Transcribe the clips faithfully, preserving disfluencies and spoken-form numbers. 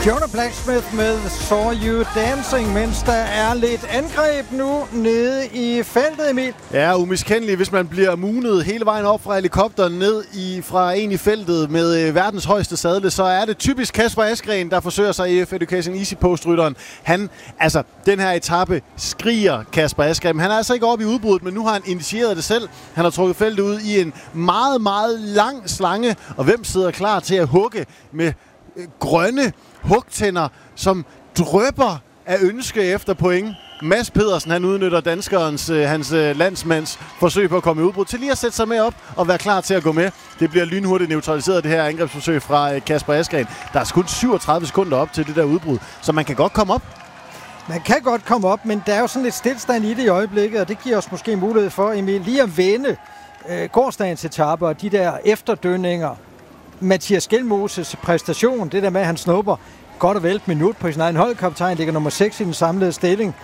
Jonah Blacksmith med Saw You Dancing, mens der er lidt angreb nu nede i feltet, Emil. Ja, umiskendeligt, hvis man bliver munet hele vejen op fra helikopteren ned i, fra en i feltet med øh, verdens højeste sadle, så er det typisk Kasper Asgreen, der forsøger sig i E F Education Easy Post-rytteren. Han, altså, den her etape skriger Kasper Asgreen. Han er altså ikke oppe i udbruddet, men nu har han initieret det selv. Han har trukket feltet ud i en meget, meget lang slange, og hvem sidder klar til at hugge med øh, grønne hugtænder, som drypper af ønske efter point. Mads Pedersen, han udnytter danskerens, øh, hans øh, landsmands forsøg på at komme i udbrud til lige at sætte sig med op og være klar til at gå med. Det bliver lynhurtigt neutraliseret, det her angrebsforsøg fra øh, Kasper Asgreen. Der er kun syvogtredive sekunder op til det der udbrud, så man kan godt komme op. Man kan godt komme op, men der er jo sådan lidt stillstand i det i øjeblikket, og det giver os måske mulighed for, Emil, lige at vende øh, gårdsdagens etape og de der efterdønninger. Mathias Gjelmoses præstation, det der med, at han snupper godt og vel et minut på sin egen holdkaptajn, ligger nummer seks i den samlede stilling.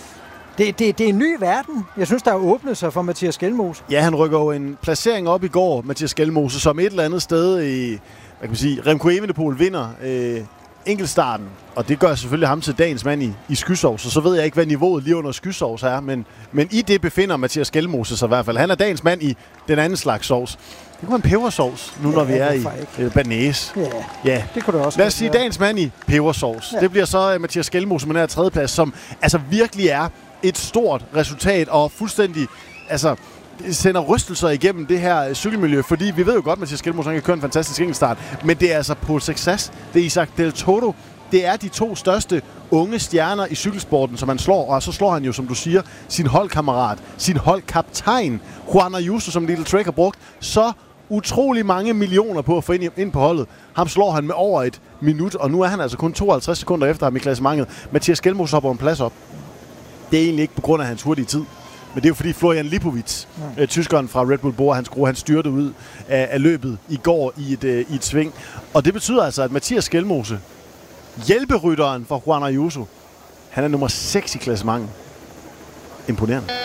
Det, det, det er en ny verden. Jeg synes, der er åbnet sig for Mathias Gjelmose. Ja, han rykker jo en placering op i går, Mathias Gjelmose, som et eller andet sted i, hvad kan man sige, Remco Evenepoel vinder øh, enkeltstarten. Og det gør selvfølgelig ham til dagens mand i, i skysovs. Så så ved jeg ikke, hvad niveauet lige under skysovs er, men, men i det befinder Mathias Gjelmose sig i hvert fald. Han er dagens mand i den anden slags sovs. Det kunne være en pebersovs, nu ja, når vi er i øh, banæs. Ja, ja, det kunne det også. Lad os sige dagens mand i pebersovs. Ja. Det bliver så uh, Mathias Gjelmose med den her tredjeplads, som altså virkelig er et stort resultat og fuldstændig altså sender rystelser igennem det her cykelmiljø, fordi vi ved jo godt, at Mathias Gjelmose kan køre en fantastisk enkeltstart, men det er altså Paul Success, det er Isaac Del Toro, det er de to største unge stjerner i cykelsporten, som han slår, og så slår han jo, som du siger, sin holdkammerat, sin holdkaptajn, Juan Ayuso, som Little Trek har brugt så utrolig mange millioner på at få ind, ind på holdet. Ham slår han med over et minut, og nu er han altså kun tooghalvtreds sekunder efter ham i klassementet. Mathias Gjelmose hopper en plads op. Det er egentlig ikke på grund af hans hurtige tid, men det er jo fordi Florian Lipovic, ja. øh, tyskeren fra Red Bull Bora, hans gro, han styrte ud af, af løbet i går i et, øh, i et sving. Og det betyder altså, at Mathias Gjelmose, hjælperytteren fra Juan Ayuso, han er nummer seks i klassementet. Imponerende.